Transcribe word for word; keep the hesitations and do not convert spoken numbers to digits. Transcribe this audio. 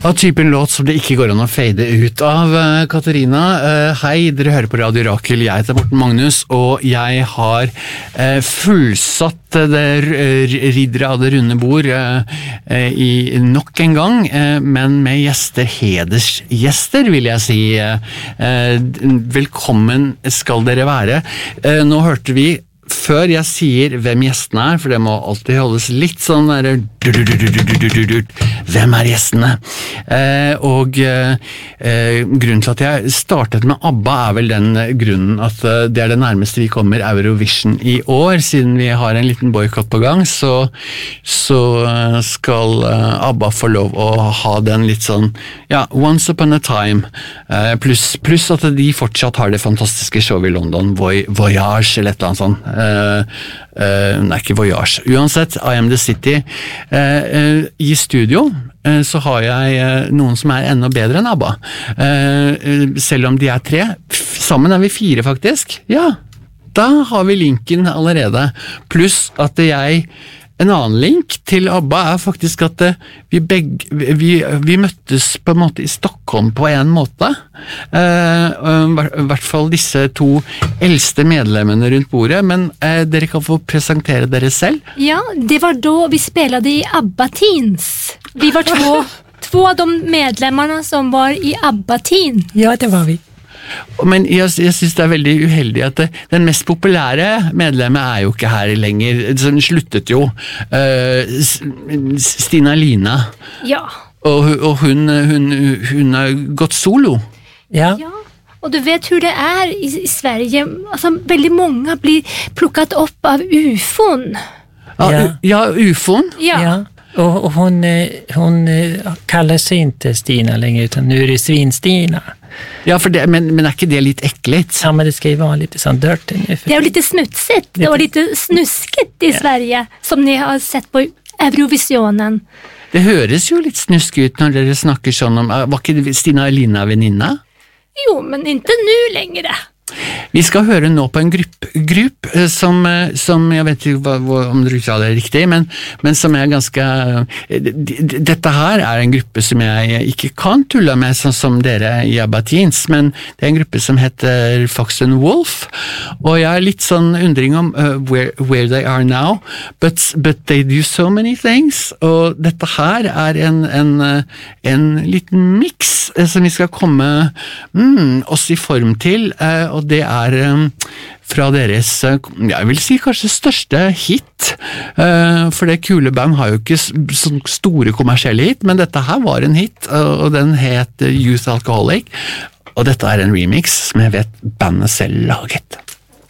Av typen låt som det ikke går an å fade ut av, Katarina. Hei, dere hører på Radio Rakel, jeg heter Morten Magnus, og jeg har fullsatt det riddere av det runde bord i nok en gang, men med gjester, hedersgjester vil jeg si. Velkommen skal dere være. Nå hørte vi før jeg sier hvem gjestene er, for det må alltid holdes litt sånn der, hvem er gjestene? Eh, og eh, grunnen til at jeg startet med ABBA er vel den grunnen at det er det nærmeste vi kommer Eurovision i år, siden vi har en liten boykott på gang, så, så skal ABBA få lov å ha den litt sånn, ja, once upon a time, eh, pluss plus at de fortsatt har det fantastiske showet i London, Voy Voyage eller et eller annet sånt. Uh, uh, nei, ikke Voyage. Uansett, I Am The City. Uh, uh, I studio uh, så har jeg uh, noen som er enda bedre enn ABBA. Uh, uh, selv om de er tre. F- sammen er vi fire, faktisk. Ja, da har vi linken allerede. Pluss at jeg En annen link til ABBA er faktisk at vi, begge, vi, vi møttes på en måte i Stockholm på en måte. Uh, I hvert fall disse to eldste medlemmene rundt bordet, men uh, dere kan få presentere dere selv. Ja, det var då vi spelade i ABBA Teens. Vi var två, två av de medlemmarna som var i ABBA Teen. Ja, det var vi. Men jeg, jeg synes det er veldig uheldig at det, den mest populære medlemmet er jo ikke her lenger. Den sluttet jo. Uh, Stina Lina. Ja. Og, og hun, hun, hun har gått solo. Ja. Ja. Och du vet hur det är i, i Sverige. Alltså, väldigt många blir plockat upp av U F O N. Ja, Ja. u- ja U F O N. Ja. Ja. Och, och hon, eh, hon eh, kallar sig inte Stina längre, utan nu är det Svinstina. Ja, for det, men, men er ikke det litt ekkelt? Ja, men det ska ju vara lite sån dirty nu. För Det är lite snutsigt och lite snuskigt i Sverige som ni har sett på Eurovisionen. Det høres jo litt snusk ut når dere snakker sånn om, var ikke Stina Lina venninna? Jo, men inte nu längre. Vi skal høre nå på en grupp, grupp eh, som, eh, som, jeg vet ikke hva, hva, om dere uttaler det riktig, men, men som er ganske, eh, d- d- dette her er en gruppe som jeg ikke kan tulle med, sånn som dere i ABBA Teens, men det er en gruppe som heter Fox and Wolf, og jeg har litt sånn undring om uh, where, where they are now, but, but they do so many things, og dette her er en, en, eh, en liten mix eh, som vi skal komme mm, oss i form til, eh, og det er um, fra deres, uh, jeg vil si kanskje største hit, uh, for det Kule Bang har jo ikke s- sånn store kommersielle hit, men dette her var en hit, uh, og den het uh, Youth Alcoholic, og dette er en remix som jeg vet bandet selv laget.